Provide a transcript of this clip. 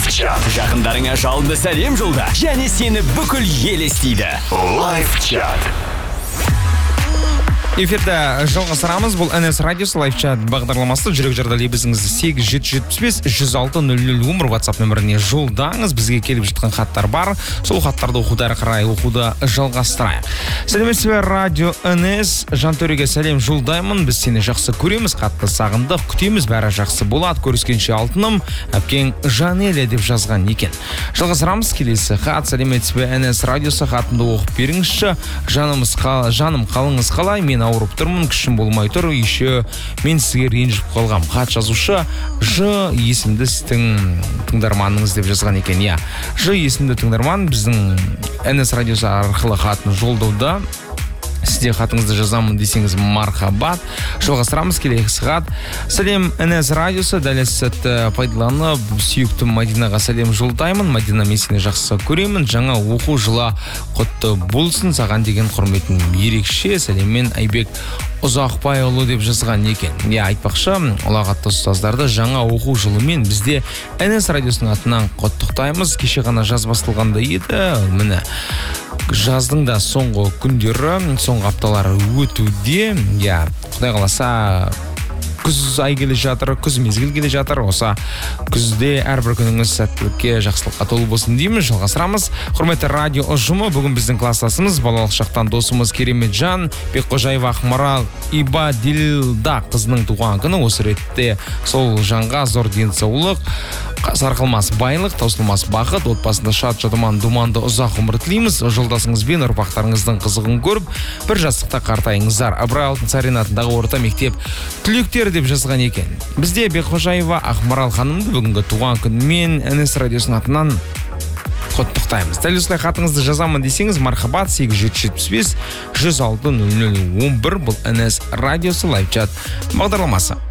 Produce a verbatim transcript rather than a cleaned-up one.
Лайфчат. Жақындарыңа жалынды сәлем жолда және сені бүкіл ел естиді. Лайфчат. Эфирді жалғастырамыз. Бұл эн эс радиосы Лайфчат бағдарламасы. Жүрек жарда лебізіңізді сегіз жеті жетпіс бес жүз алты нөл нөл өмір WhatsApp нөміріне жолдаңыз. Бізге келіп жатқан хаттар бар. Сол хаттарды оқуды әрі қарай оқуды жалғастырайық. Сәлеметсіз бе, радио эн эс. Жантөреге сәлем жолдаймын. Біз сені жақсы көреміз, қатты сағындық, күтеміз, бәрі жақсы болады. Көріскенше алтыным, әпкең Жанеля деп жазған екен. Жалғастырамыз. Келесі хат. Сәлеметсіз бе, эн эс радиосы, хатымды оқып беріңізші. Жанымыз қал... Жаным қалыңыз қалай? Мен ауырып тұрмын, күшім болмай тұр, еще мен сізге ренжіп қалғам. Хат жазушы Ж есімді сіздің тыңдарманыңыз деп жазған екен. Я, Ж есімді тыңдарман біздің эн эс радиосы арқылы хатын жолдауда. Сізде хатыңызды жазамын десеңіз мархабат. Жалғастырамыз. Келесі хат. Сәлем эн эс радиосы, дәл сәтті пайдаланып сүйікті Мадинаға сәлем жолдаймын. Мадина, мен сені жақсы көремін. Жаңа оқу жылы құтты болсын, саған деген құрметім ерекше. Сәлеммен Айбек Ұзақбайұлы деп жазған екен. Я, айтпақшы, ұлағатты ұстаздарды жаңа оқу жылымен бізде эн эс радиосының атынан құттықтаймыз. Кеше ғана жаз басталғанда еді. Міне жаздың да соңғы күндері, соңғы апталары өтуде. Я, құдай қаласа күз ай келе жатыр, күз мезгіл келе жатыр. Осы күзде әрбір күніңіз сәттілікке, жақсылыққа толы болсын дейміз. Жалғастырамыз. Құрметті радио ұжымы, бүгін біздің кластасымыз, балалық шақтан досымыз Кереметжан Бекқожаева Ақмарал Ибадилда қызының туған күні. Осы ретте сол жанға зор денсаулық, сарқылмас байлық, таусылмас бақыт, отбасында шат, жадыман, думанды ұзақ ғұмыр тілейміз. Жолдасыңызбен ұрпақтарыңыздың қызығын көріп, бір жастықта қартайыңыздар. Ыбырай Алтынсарин атындағы орта мектеп түлектері деп жазған екен. Бізде Бекқожаева Ақмарал ханымды бүгінгі туған күнімен эн эс радиосының атынан құттықтаймыз. Дәл осылай хатыңызды жазамын десеңіз мархабат сегіз жеті жетпіс бес жүз алты нөл нөл он бір. Бұл эн эс радиосы Лайфчат бағдарламасы.